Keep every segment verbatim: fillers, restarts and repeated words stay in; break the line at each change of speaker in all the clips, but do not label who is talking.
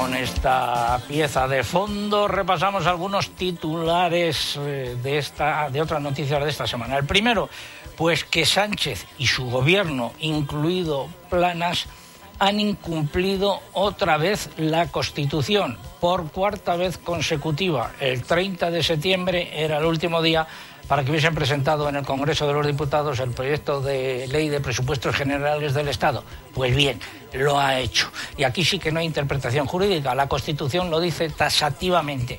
con esta pieza de fondo repasamos algunos titulares de, esta, de otras noticias de esta semana. El primero, pues que Sánchez y su gobierno, incluido Planas, han incumplido otra vez la Constitución por cuarta vez consecutiva. El treinta de septiembre era el último día para que hubiesen presentado en el Congreso de los Diputados el proyecto de ley de presupuestos generales del Estado. Pues bien, lo ha hecho. Y aquí sí que no hay interpretación jurídica. La Constitución lo dice taxativamente.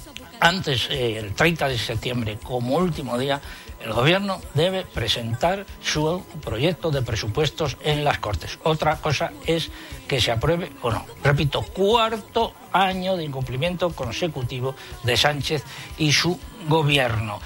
Antes, eh, el treinta de septiembre, como último día, el Gobierno debe presentar su proyecto de presupuestos en las Cortes. Otra cosa es que se apruebe o no. Repito, cuarto año de incumplimiento consecutivo de Sánchez y su Gobierno.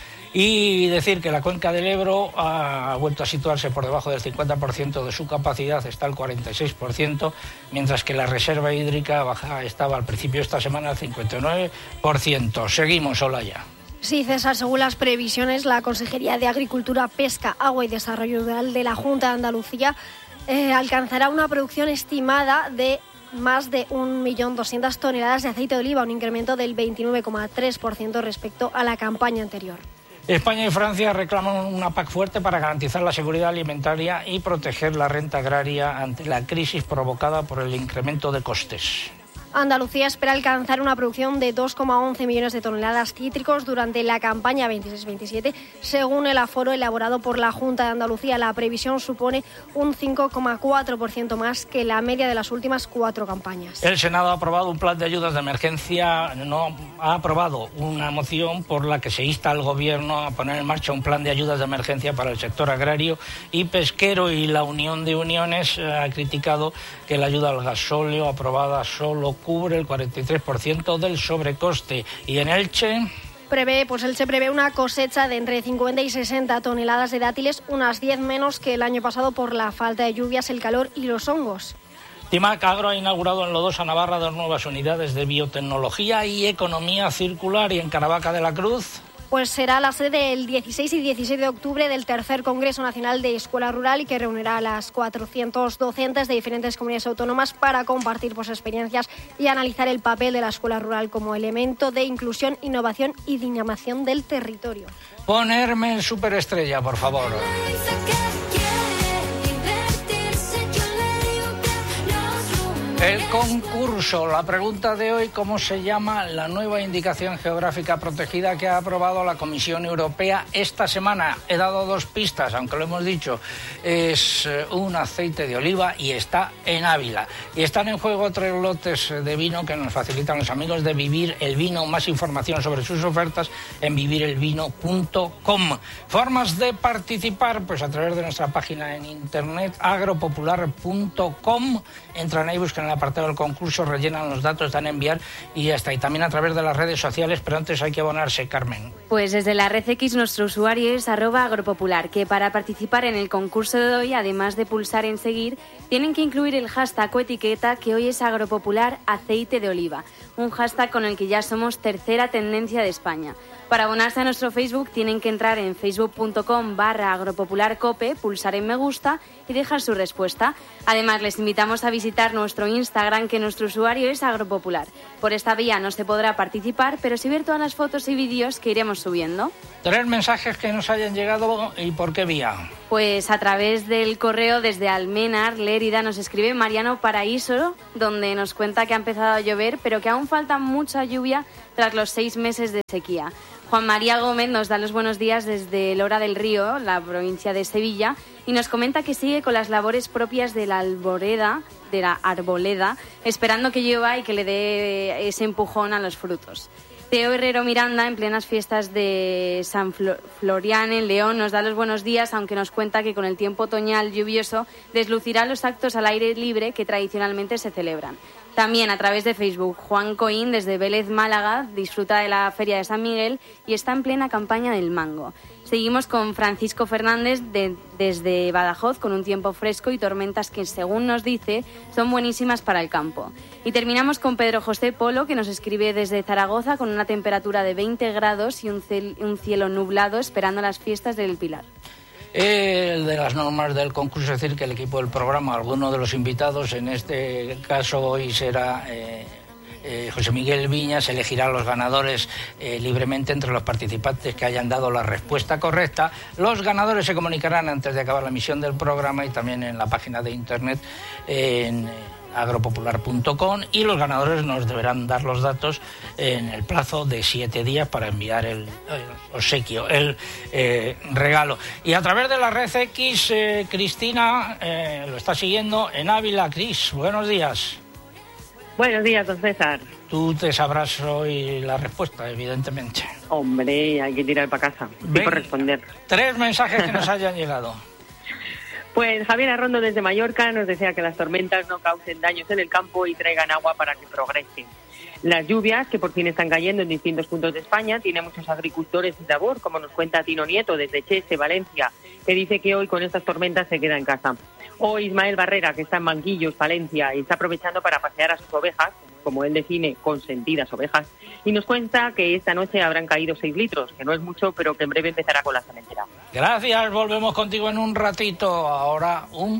Y decir que la cuenca del Ebro ha vuelto a situarse por debajo del cincuenta por ciento de su capacidad, está al cuarenta y seis por ciento, mientras que la reserva hídrica baja, estaba al principio de esta semana al cincuenta y nueve por ciento. Seguimos, Olaya.
Sí, César, según las previsiones, la Consejería de Agricultura, Pesca, Agua y Desarrollo Rural de la Junta de Andalucía eh, alcanzará una producción estimada de más de un millón doscientas toneladas de aceite de oliva, un incremento del veintinueve coma tres por ciento respecto a la campaña anterior.
España y Francia reclaman una P A C fuerte para garantizar la seguridad alimentaria y proteger la renta agraria ante la crisis provocada por el incremento de costes.
Andalucía espera alcanzar una producción de dos coma once millones de toneladas cítricos durante la campaña veintiséis veintisiete, según el aforo elaborado por la Junta de Andalucía. La previsión supone un cinco coma cuatro por ciento más que la media de las últimas cuatro campañas.
El Senado ha aprobado un plan de ayudas de emergencia, no ha aprobado una moción por la que se insta al Gobierno a poner en marcha un plan de ayudas de emergencia para el sector agrario y pesquero, y la Unión de Uniones ha criticado que la ayuda al gasóleo aprobada solo cubre el cuarenta y tres por ciento del sobrecoste. Y en Elche
prevé, pues Elche prevé una cosecha de entre cincuenta y sesenta toneladas de dátiles, unas diez menos que el año pasado por la falta de lluvias, el calor y los hongos.
Timac Agro ha inaugurado en Lodosa, Navarra, dos nuevas unidades de biotecnología y economía circular. Y en Caravaca de la Cruz,
pues será la sede el dieciséis y diecisiete de octubre del tercer Congreso Nacional de Escuela Rural, y que reunirá a las cuatrocientos docentes de diferentes comunidades autónomas para compartir pues, experiencias y analizar el papel de la escuela rural como elemento de inclusión, innovación y dinamización del territorio.
Ponerme en superestrella, por favor. El concurso, la pregunta de hoy: ¿cómo se llama la nueva indicación geográfica protegida que ha aprobado la Comisión Europea esta semana? He dado dos pistas, aunque lo hemos dicho. Es un aceite de oliva y está en Ávila. Y están en juego tres lotes de vino que nos facilitan los amigos de Vivir el Vino. Más información sobre sus ofertas en vivir el vino punto com. Formas de participar, pues a través de nuestra página en internet agropopular punto com. Entran ahí, buscan el apartado del concurso, rellenan los datos, dan a enviar y ya está. Y también a través de las redes sociales, pero antes hay que abonarse, Carmen.
Pues desde la red X nuestro usuario es arroba agropopular, que para participar en el concurso de hoy, además de pulsar en seguir, tienen que incluir el hashtag o etiqueta que hoy es agropopular aceite de oliva, un hashtag con el que ya somos tercera tendencia de España. Para abonarse a nuestro Facebook tienen que entrar en facebook punto com barra agropopularcope, pulsar en me gusta y dejar su respuesta. Además, les invitamos a visitar nuestro Instagram, que nuestro usuario es agropopular. Por esta vía no se podrá participar, pero sí ver todas las fotos y vídeos que iremos subiendo.
Tres mensajes que nos hayan llegado, ¿y por qué vía?
Pues a través del correo desde Almenar, Lérida, nos escribe Mariano Paraíso, donde nos cuenta que ha empezado a llover, pero que aún falta mucha lluvia tras los seis meses de sequía. Juan María Gómez nos da los buenos días desde Lora del Río, la provincia de Sevilla, y nos comenta que sigue con las labores propias de la alboreda, de la arboleda, esperando que llueva y que le dé ese empujón a los frutos. Teo Herrero Miranda, en plenas fiestas de San Florian en León, nos da los buenos días, aunque nos cuenta que con el tiempo otoñal lluvioso deslucirá los actos al aire libre que tradicionalmente se celebran. También a través de Facebook, Juan Coín, desde Vélez, Málaga, disfruta de la Feria de San Miguel y está en plena campaña del mango. Seguimos con Francisco Fernández de, desde Badajoz, con un tiempo fresco y tormentas que, según nos dice, son buenísimas para el campo. Y terminamos con Pedro José Polo, que nos escribe desde Zaragoza, con una temperatura de veinte grados y un, cel, un cielo nublado, esperando las fiestas del Pilar.
El de las normas del concurso, es decir, que el equipo del programa, alguno de los invitados, en este caso hoy será eh, eh, José Miguel Viñas elegirá a los ganadores eh, libremente entre los participantes que hayan dado la respuesta correcta. Los ganadores se comunicarán antes de acabar la emisión del programa y también en la página de internet eh, en agropopular punto com, y los ganadores nos deberán dar los datos en el plazo de siete días para enviar el, el obsequio, el eh, regalo. Y a través de la red X, eh, Cristina eh, lo está siguiendo en Ávila. Cris, buenos días.
Buenos días, don César.
Tú te sabrás hoy la respuesta, evidentemente.
Hombre, hay que tirar para casa y por responder.
Tres mensajes que nos hayan llegado.
Pues Javier Arrondo desde Mallorca nos desea que las tormentas no causen daños en el campo y traigan agua para que progresen. Las lluvias, que por fin están cayendo en distintos puntos de España, tienen muchos agricultores en labor, como nos cuenta Tino Nieto desde Cheste, Valencia, que dice que hoy con estas tormentas se queda en casa. O Ismael Barrera, que está en Manquillos, Valencia, y está aprovechando para pasear a sus ovejas, como él define, consentidas ovejas, y nos cuenta que esta noche habrán caído seis litros, que no es mucho, pero que en breve empezará con la sementera.
Gracias, volvemos contigo en un ratito. Ahora un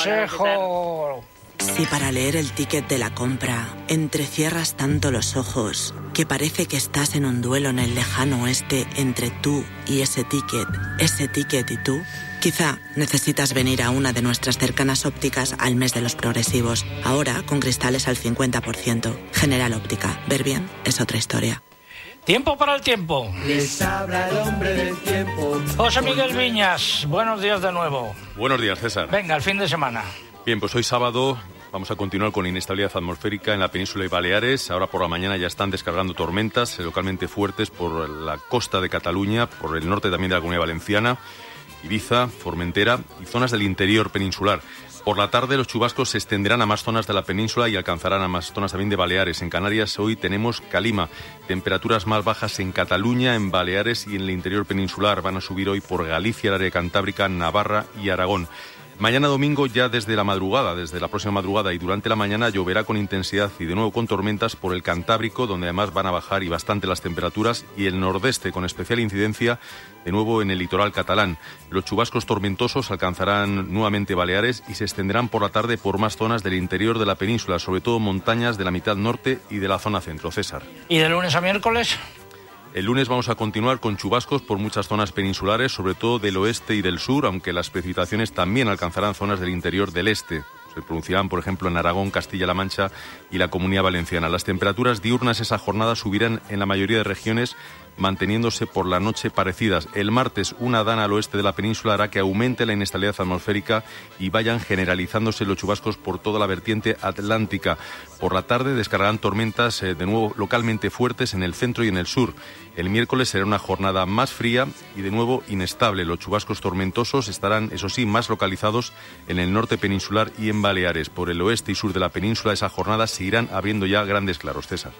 consejo.
Si para leer el ticket de la compra entrecierras tanto los ojos que parece que estás en un duelo en el lejano oeste entre tú y ese ticket, ese ticket y tú, quizá necesitas venir a una de nuestras cercanas ópticas al mes de los progresivos. Ahora con cristales al cincuenta por ciento. General Óptica. Ver bien es otra historia.
Tiempo para el tiempo.
Les habla el hombre del tiempo.
José Miguel Viñas, buenos días de nuevo.
Buenos días, César.
Venga, el fin de semana.
Bien, pues hoy sábado vamos a continuar con inestabilidad atmosférica en la península y Baleares. Ahora por la mañana ya están descargando tormentas localmente fuertes por la costa de Cataluña, por el norte también de la Comunidad Valenciana, Ibiza, Formentera y zonas del interior peninsular. Por la tarde los chubascos se extenderán a más zonas de la península y alcanzarán a más zonas también de Baleares. En Canarias hoy tenemos calima, temperaturas más bajas en Cataluña, en Baleares y en el interior peninsular. Van a subir hoy por Galicia, el área cantábrica, Navarra y Aragón. Mañana domingo ya desde la madrugada, desde la próxima madrugada y durante la mañana lloverá con intensidad y de nuevo con tormentas por el Cantábrico, donde además van a bajar y bastante las temperaturas, y el nordeste con especial incidencia de nuevo en el litoral catalán. Los chubascos tormentosos alcanzarán nuevamente Baleares y se extenderán por la tarde por más zonas del interior de la península, sobre todo montañas de la mitad norte y de la zona centro. César.
¿Y de lunes a miércoles?
El lunes vamos a continuar con chubascos por muchas zonas peninsulares, sobre todo del oeste y del sur, aunque las precipitaciones también alcanzarán zonas del interior del este. Se producirán, por ejemplo, en Aragón, Castilla-La Mancha y la Comunidad Valenciana. Las temperaturas diurnas esa jornada subirán en la mayoría de regiones, manteniéndose por la noche parecidas. El martes, una dana al oeste de la península hará que aumente la inestabilidad atmosférica y vayan generalizándose los chubascos por toda la vertiente atlántica. Por la tarde descargarán tormentas eh, de nuevo localmente fuertes en el centro y en el sur. El miércoles será una jornada más fría y de nuevo inestable. Los chubascos tormentosos estarán, eso sí, más localizados en el norte peninsular y en Baleares. Por el oeste y sur de la península esa jornada se irán abriendo ya grandes claros. César.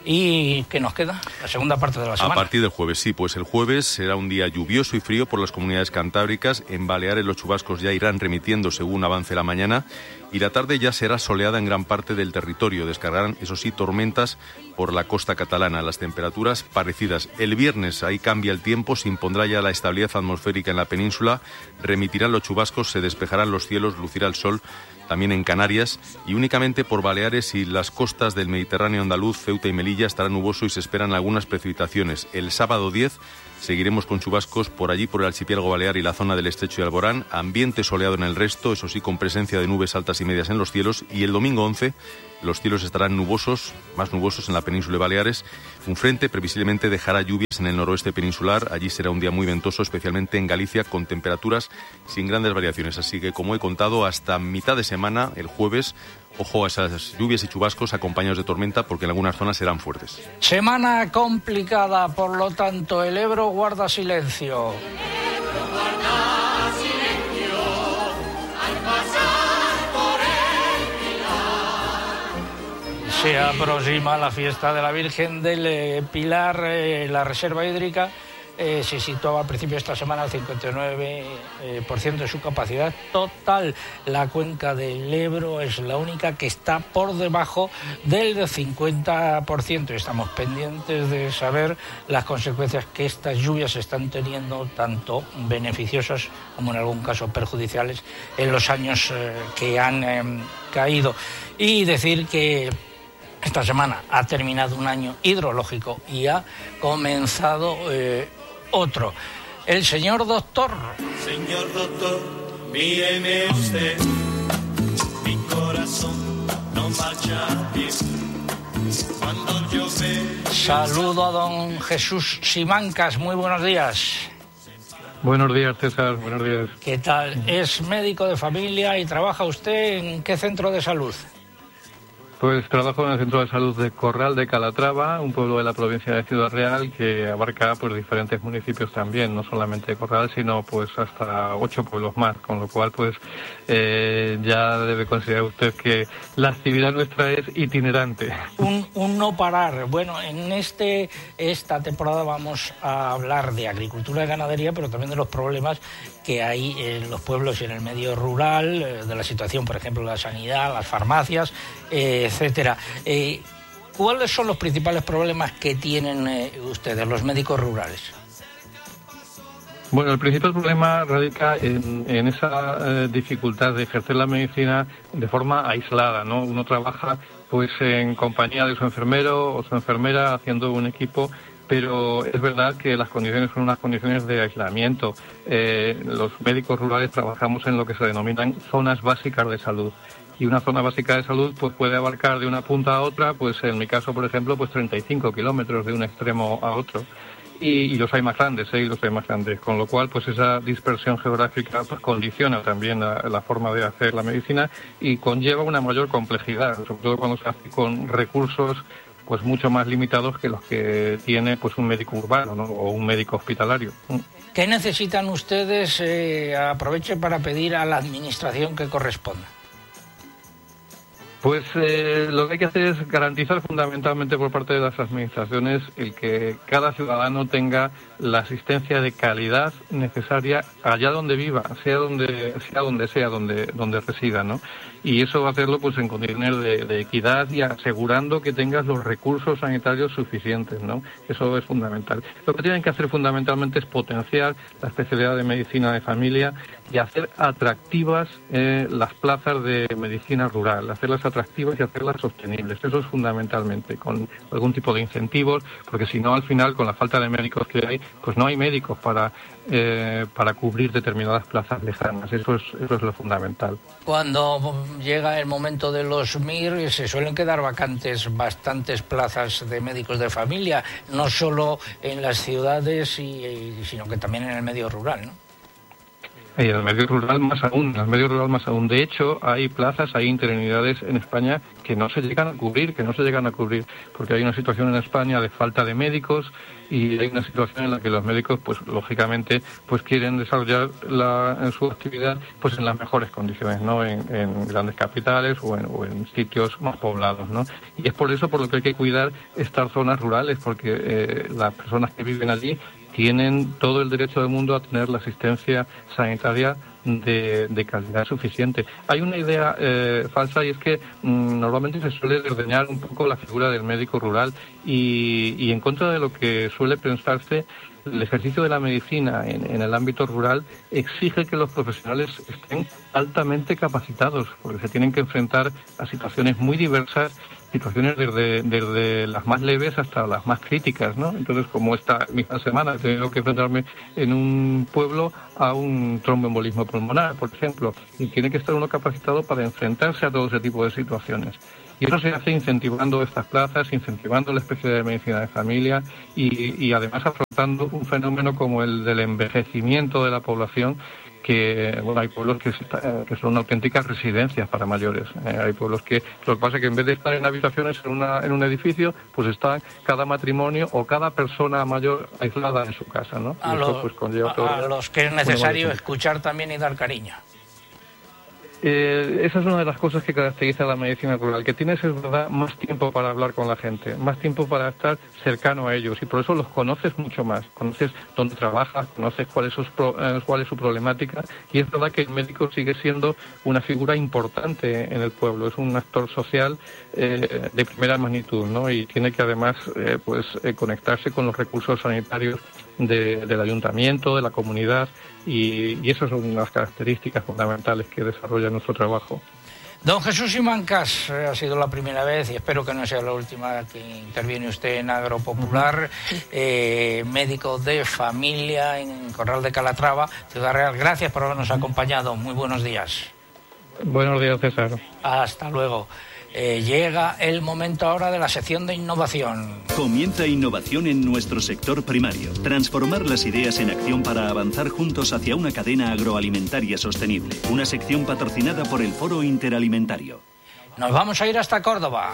¿Y qué nos queda? La segunda parte de la semana.
A partir del jueves, sí, pues el jueves será un día lluvioso y frío por las comunidades cantábricas. En Baleares los chubascos ya irán remitiendo según avance la mañana y la tarde ya será soleada en gran parte del territorio. Descargarán, eso sí, tormentas por la costa catalana. Las temperaturas parecidas. El viernes ahí cambia el tiempo, se impondrá ya la estabilidad atmosférica en la península, remitirán los chubascos, se despejarán los cielos, lucirá el sol también en Canarias, y únicamente por Baleares y las costas del Mediterráneo andaluz, Ceuta y Melilla estará nuboso y se esperan algunas precipitaciones. El sábado diez seguiremos con chubascos por allí, por el archipiélago balear y la zona del estrecho de Alborán, ambiente soleado en el resto, eso sí, con presencia de nubes altas y medias en los cielos, y el domingo once los cielos estarán nubosos, más nubosos en la península de Baleares. Un frente previsiblemente dejará lluvias en el noroeste peninsular, allí será un día muy ventoso, especialmente en Galicia, con temperaturas sin grandes variaciones, así que como he contado, hasta mitad de semana, el jueves, ojo a esas lluvias y chubascos acompañados de tormenta, porque en algunas zonas serán fuertes.
Semana complicada, por lo tanto, el Ebro guarda silencio. Se aproxima la fiesta de la Virgen del eh, Pilar. Eh, la reserva hídrica eh, se situaba al principio de esta semana al cincuenta y nueve por ciento de su capacidad total. La cuenca del Ebro es la única que está por debajo del cincuenta por ciento. Estamos pendientes de saber las consecuencias que estas lluvias están teniendo, tanto beneficiosas como en algún caso perjudiciales, en los años eh, que han eh, caído. Y decir que esta semana ha terminado un año hidrológico y ha comenzado eh, otro. El señor doctor.
Señor doctor, míreme usted, mi corazón no marcha bien. Cuando yo me...
Saludo a don Jesús Simancas, muy buenos días.
Buenos días, César, buenos días.
¿Qué tal? Es médico de familia y trabaja usted en qué centro de salud?
Pues trabajo en el Centro de Salud de Corral de Calatrava, un pueblo de la provincia de Ciudad Real que abarca pues diferentes municipios también, no solamente Corral, sino pues hasta ocho pueblos más, con lo cual pues eh, ya debe considerar usted que la actividad nuestra es itinerante.
Un, un no parar. Bueno, en este esta temporada vamos a hablar de agricultura y ganadería, pero también de los problemas que hay en los pueblos y en el medio rural, de la situación, por ejemplo, la sanidad, las farmacias, eh, etcétera. Eh, ¿Cuáles son los principales problemas que tienen eh, ustedes, los médicos rurales?
Bueno, el principal problema radica en, en esa eh, dificultad de ejercer la medicina de forma aislada, ¿no? Uno trabaja pues en compañía de su enfermero o su enfermera haciendo un equipo, pero es verdad que las condiciones son unas condiciones de aislamiento. Eh, los médicos rurales trabajamos en lo que se denominan zonas básicas de salud. Y una zona básica de salud pues puede abarcar de una punta a otra, pues en mi caso, por ejemplo, pues treinta y cinco kilómetros de un extremo a otro. Y, y los hay más grandes, ¿eh? y los hay más grandes, con lo cual pues esa dispersión geográfica pues, condiciona también la, la forma de hacer la medicina y conlleva una mayor complejidad, sobre todo cuando se hace con recursos pues mucho más limitados que los que tiene pues un médico urbano, ¿no? O un médico hospitalario.
¿Qué necesitan ustedes? Eh, aproveche para pedir a la administración que corresponda.
Pues eh, lo que hay que hacer es garantizar fundamentalmente por parte de las administraciones el que cada ciudadano tenga la asistencia de calidad necesaria allá donde viva, sea donde sea donde sea donde donde resida, ¿no? Y eso va a hacerlo pues en condiciones de, de equidad y asegurando que tengas los recursos sanitarios suficientes, ¿no? Eso es fundamental. Lo que tienen que hacer fundamentalmente es potenciar la especialidad de medicina de familia y hacer atractivas eh, las plazas de medicina rural, hacerlas atractivas y hacerlas sostenibles. Eso es fundamentalmente, con algún tipo de incentivos, porque si no, al final, con la falta de médicos que hay, pues no hay médicos para eh, para cubrir determinadas plazas lejanas. Eso es, eso es lo fundamental.
Cuando llega el momento de los M I R, se suelen quedar vacantes bastantes plazas de médicos de familia, no solo en las ciudades, y, sino que también en el medio rural, ¿no?
Y en el medio rural más aún, en el medio rural más aún. De hecho, hay plazas, hay interinidades en España que no se llegan a cubrir, que no se llegan a cubrir, porque hay una situación en España de falta de médicos y hay una situación en la que los médicos, pues lógicamente, pues quieren desarrollar la, en su actividad, pues en las mejores condiciones, ¿no? En, en grandes capitales o en, o en sitios más poblados, ¿no? Y es por eso por lo que hay que cuidar estas zonas rurales, porque eh, las personas que viven allí tienen todo el derecho del mundo a tener la asistencia sanitaria de, de calidad suficiente. Hay una idea eh, falsa y es que mmm, normalmente se suele desdeñar un poco la figura del médico rural y, y en contra de lo que suele pensarse, el ejercicio de la medicina en, en el ámbito rural exige que los profesionales estén altamente capacitados, porque se tienen que enfrentar a situaciones muy diversas, situaciones desde, desde las más leves hasta las más críticas, ¿no? Entonces, como esta misma semana he tenido que enfrentarme en un pueblo a un tromboembolismo pulmonar, por ejemplo, y tiene que estar uno capacitado para enfrentarse a todo ese tipo de situaciones. Y eso se hace incentivando estas plazas, incentivando la especialidad de medicina de familia y, y además afrontando un fenómeno como el del envejecimiento de la población, que bueno, hay pueblos que, que son auténticas residencias para mayores. Eh, hay pueblos que lo que pasa es que en vez de estar en habitaciones en, una, en un edificio, pues están cada matrimonio o cada persona mayor aislada en su casa, ¿no?
A,
y
lo,
eso, pues, conlleva todo
a los que es necesario escuchar también y dar cariño.
Eh, esa es una de las cosas que caracteriza a la medicina rural, que tienes, es verdad, más tiempo para hablar con la gente, más tiempo para estar cercano a ellos, y por eso los conoces mucho más, conoces dónde trabajas, conoces cuál es su, eh, cuál es su problemática, y es verdad que el médico sigue siendo una figura importante en el pueblo, es un actor social eh, de primera magnitud, ¿no? Y tiene que además eh, pues eh, conectarse con los recursos sanitarios de, del ayuntamiento, de la comunidad, y, y esas son las características fundamentales que desarrolla nuestro trabajo.
Don Jesús Simancas, eh, ha sido la primera vez y espero que no sea la última que interviene usted en Agropopular, eh, médico de familia en Corral de Calatrava, Ciudad Real. Gracias por habernos acompañado. Muy buenos días.
Buenos días, César.
Hasta luego. Eh, llega el momento ahora de la sección de innovación.
Comienza innovación en nuestro sector primario. Transformar las ideas en acción para avanzar juntos hacia una cadena agroalimentaria sostenible. Una sección patrocinada por el Foro Interalimentario.
Nos vamos a ir hasta Córdoba.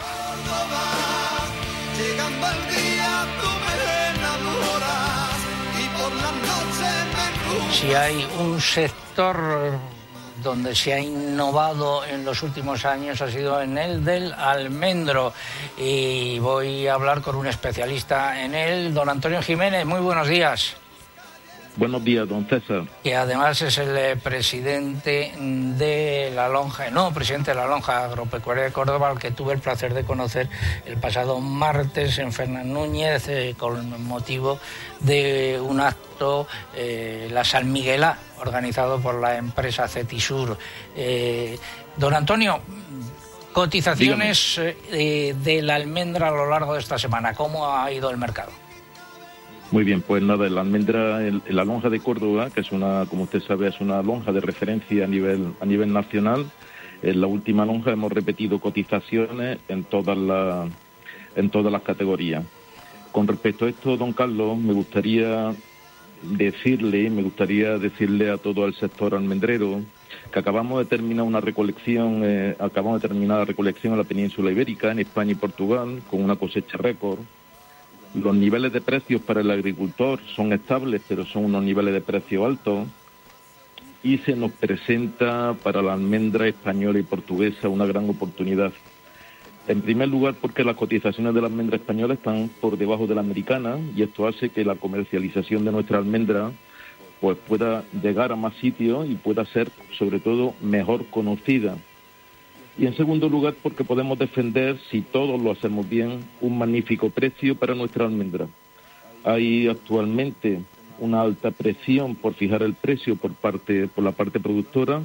Si hay un sector donde se ha innovado en los últimos años ha sido en el del almendro, y voy a hablar con un especialista en él, don Antonio Jiménez. Muy buenos días.
Buenos días, don César.
Que además es el eh, presidente de la lonja, no, presidente de la lonja agropecuaria de Córdoba, al que tuve el placer de conocer el pasado martes en Fernán Núñez, eh, con motivo de un acto, eh, la San Miguelá, organizado por la empresa Cetisur. Eh, don Antonio, cotizaciones eh, de la almendra a lo largo de esta semana, ¿cómo ha ido el mercado?
Muy bien, pues nada, la almendra, el, la lonja de Córdoba, que es una, como usted sabe, es una lonja de referencia a nivel a nivel nacional. En la última lonja hemos repetido cotizaciones en todas las en todas las categorías. Con respecto a esto, don Carlos, me gustaría decirle, me gustaría decirle a todo el sector almendrero que acabamos de terminar una recolección, eh, acabamos de terminar la recolección en la península ibérica, en España y Portugal, con una cosecha récord. Los niveles de precios para el agricultor son estables, pero son unos niveles de precio altos, y se nos presenta para la almendra española y portuguesa una gran oportunidad. En primer lugar, porque las cotizaciones de la almendra española están por debajo de la americana, y esto hace que la comercialización de nuestra almendra pues pueda llegar a más sitios y pueda ser, sobre todo, mejor conocida. Y en segundo lugar, porque podemos defender, si todos lo hacemos bien, un magnífico precio para nuestra almendra. Hay actualmente una alta presión por fijar el precio por parte por la parte productora,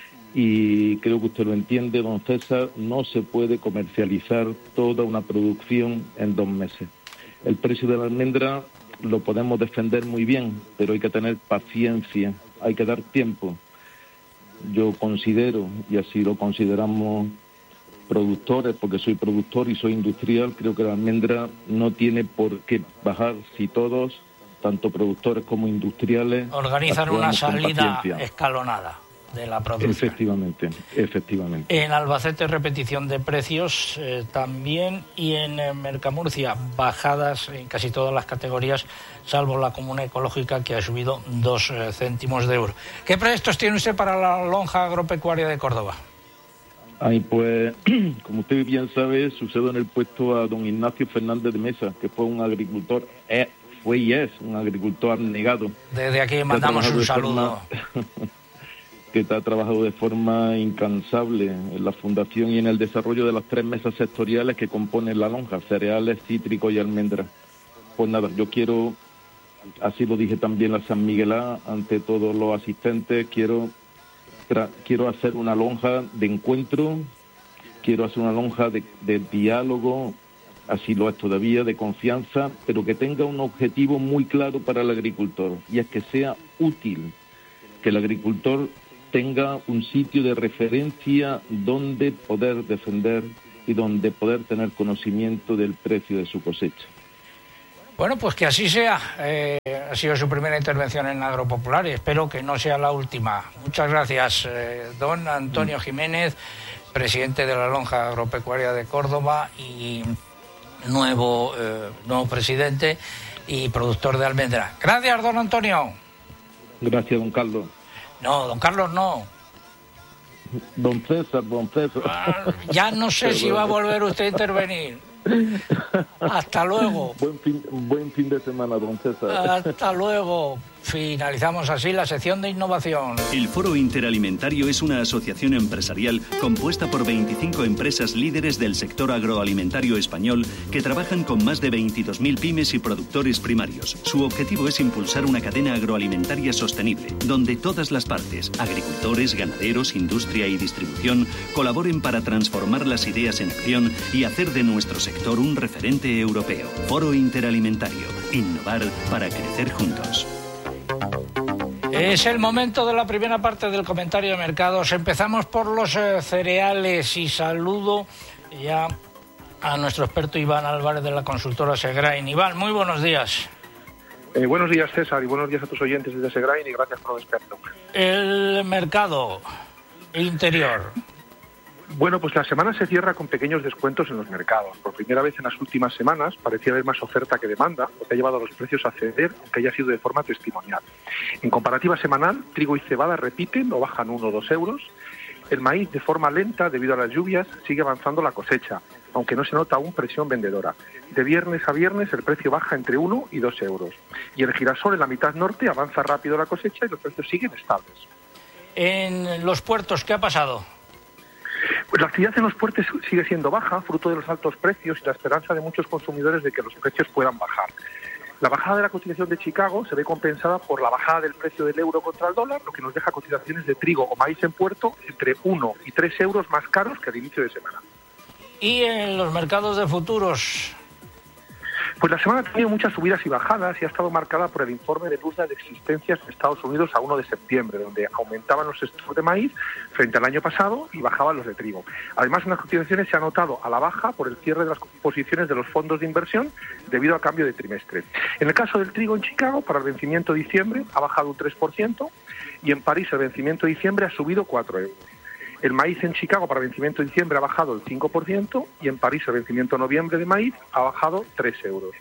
y creo que usted lo entiende, don César, no se puede comercializar toda una producción en dos meses. El precio de la almendra lo podemos defender muy bien, pero hay que tener paciencia, hay que dar tiempo. Yo considero, y así lo consideramos productores, porque soy productor y soy industrial, creo que la almendra no tiene por qué bajar si todos, tanto productores como industriales,
organizan una salida escalonada de la producción.
Efectivamente, efectivamente.
En Albacete, repetición de precios eh, también, y en eh, Mercamurcia, bajadas en casi todas las categorías, salvo la comuna ecológica, que ha subido dos eh, céntimos de euro. ¿Qué proyectos tiene usted para la lonja agropecuaria de Córdoba?
Ay, pues, como usted bien sabe, sucedo en el puesto a don Ignacio Fernández de Mesa, que fue un agricultor, eh, fue y es un agricultor abnegado.
Desde aquí mandamos un saludo.
Forma... que ha trabajado de forma incansable en la fundación y en el desarrollo de las tres mesas sectoriales que componen la lonja, cereales, cítricos y almendras. Pues nada, yo quiero, así lo dije también a San Miguelá, ante todos los asistentes, quiero, quiero hacer una lonja de encuentro, quiero hacer una lonja de, de diálogo, así lo es todavía, de confianza, pero que tenga un objetivo muy claro para el agricultor, y es que sea útil, que el agricultor tenga un sitio de referencia donde poder defender y donde poder tener conocimiento del precio de su cosecha.
Bueno, pues que así sea. Eh, ha sido su primera intervención en Agropopular y espero que no sea la última. Muchas gracias, eh, don Antonio Jiménez, presidente de la lonja agropecuaria de Córdoba y nuevo, eh, nuevo presidente y productor de almendra. Gracias, don Antonio.
Gracias, don Carlos.
No, don Carlos no.
Don César, don César.
Ah, ya no sé si va a volver usted a intervenir. Hasta luego.
Buen fin, buen fin de semana, don César.
Hasta luego. Finalizamos así la sección de innovación.
El Foro Interalimentario es una asociación empresarial compuesta por veinticinco empresas líderes del sector agroalimentario español que trabajan con más de veintidós mil pymes y productores primarios. Su objetivo es impulsar una cadena agroalimentaria sostenible, donde todas las partes, agricultores, ganaderos, industria y distribución, colaboren para transformar las ideas en acción y hacer de nuestro sector un referente europeo. Foro Interalimentario. Innovar para crecer juntos.
Es el momento de la primera parte del comentario de mercados. Empezamos por los eh, cereales y saludo ya a nuestro experto Iván Álvarez de la consultora Segrain. Iván, muy buenos días.
Eh, buenos días, César, y buenos días a tus oyentes desde Segrain y gracias por lo experto.
El mercado interior.
Bueno, pues la semana se cierra con pequeños descuentos en los mercados. Por primera vez en las últimas semanas parecía haber más oferta que demanda, lo que ha llevado a los precios a ceder, aunque haya sido de forma testimonial. En comparativa semanal, trigo y cebada repiten o bajan uno o dos euros. El maíz, de forma lenta, debido a las lluvias, sigue avanzando la cosecha, aunque no se nota aún presión vendedora. De viernes a viernes el precio baja entre uno y dos euros. Y el girasol en la mitad norte avanza rápido la cosecha y los precios siguen estables.
En los puertos, ¿qué ha pasado?
Pues la actividad en los puertos sigue siendo baja, fruto de los altos precios y la esperanza de muchos consumidores de que los precios puedan bajar. La bajada de la cotización de Chicago se ve compensada por la bajada del precio del euro contra el dólar, lo que nos deja cotizaciones de trigo o maíz en puerto entre uno y tres euros más caros que al inicio de semana.
¿Y en los mercados de futuros?
Pues la semana ha tenido muchas subidas y bajadas y ha estado marcada por el informe de Luzda de existencias en Estados Unidos a uno de septiembre, donde aumentaban los stocks de maíz frente al año pasado y bajaban los de trigo. Además, en las cotizaciones se ha notado a la baja por el cierre de las posiciones de los fondos de inversión debido al cambio de trimestre. En el caso del trigo en Chicago, para el vencimiento de diciembre ha bajado un tres por ciento y en París el vencimiento de diciembre ha subido cuatro euros. El maíz en Chicago para vencimiento de diciembre ha bajado el cinco por ciento y en París el vencimiento de noviembre de maíz ha bajado tres euros.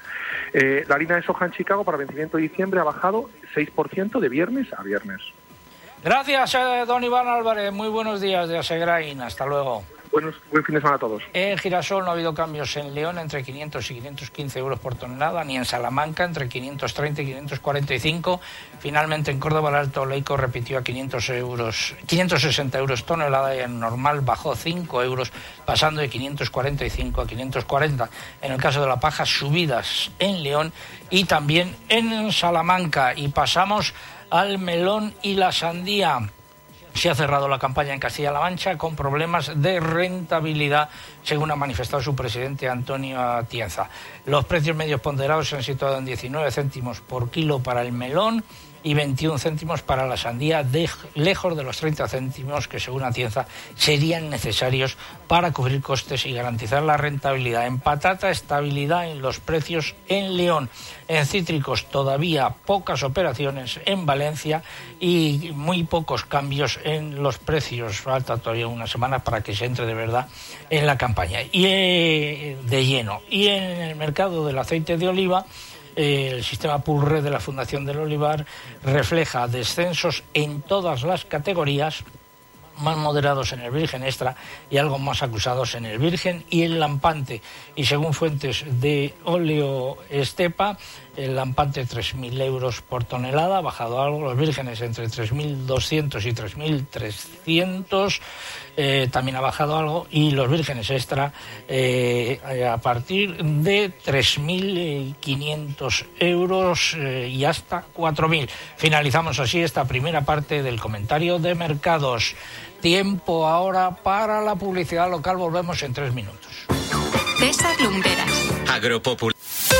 Eh, la harina de soja en Chicago para vencimiento de diciembre ha bajado seis por ciento de viernes a viernes.
Gracias, eh, don Iván Álvarez. Muy buenos días de Segrain. Hasta luego.
Buenos, buen fin de semana a todos.
En girasol no ha habido cambios en León entre quinientos y quinientos quince euros por tonelada, ni en Salamanca entre quinientos treinta y quinientos cuarenta y cinco. Finalmente en Córdoba el Alto Leico repitió a quinientos euros, quinientos sesenta euros tonelada y en normal bajó cinco euros, pasando de quinientos cuarenta y cinco a quinientos cuarenta. En el caso de la paja, subidas en León y también en Salamanca. Y pasamos al melón y la sandía. Se ha cerrado la campaña en Castilla-La Mancha con problemas de rentabilidad, según ha manifestado su presidente Antonio Atienza. Los precios medios ponderados se han situado en diecinueve céntimos por kilo para el melón y veintiún céntimos para la sandía, de, lejos de los treinta céntimos que, según Atienza, serían necesarios para cubrir costes y garantizar la rentabilidad. En patata, estabilidad en los precios en León. En cítricos, todavía pocas operaciones en Valencia y muy pocos cambios en los precios. Falta todavía una semana para que se entre de verdad en la campaña y eh, de lleno. Y en el mercado del aceite de oliva, el sistema Pulred de la Fundación del Olivar refleja descensos en todas las categorías, más moderados en el virgen extra y algo más acusados en el virgen y el lampante. Y según fuentes de óleo Estepa, el lampante tres mil euros por tonelada, ha bajado algo, los vírgenes entre tres mil doscientos y tres mil trescientos, eh, también ha bajado algo, y los vírgenes extra eh, a partir de tres mil quinientos euros eh, y hasta cuatro mil. Finalizamos así esta primera parte del comentario de mercados. Tiempo ahora para la publicidad local, volvemos en tres minutos.
César Lumberas.
Agropopular.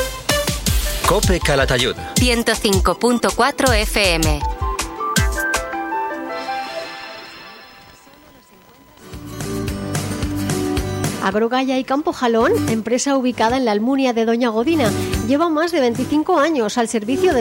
Cope Calatayud.
ciento cinco punto cuatro F M.
Agrogaya y Campo Jalón, empresa ubicada en la Almunia de Doña Godina, lleva más de veinticinco años al servicio de